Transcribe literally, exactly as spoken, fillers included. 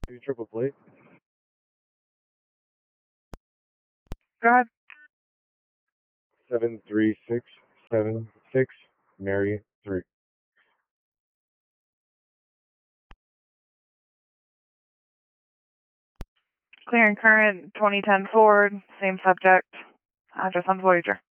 Two triple plate. Go ahead. Seven three six seven six Mary three. Clearing current, twenty ten Ford, same subject, address on Voyager.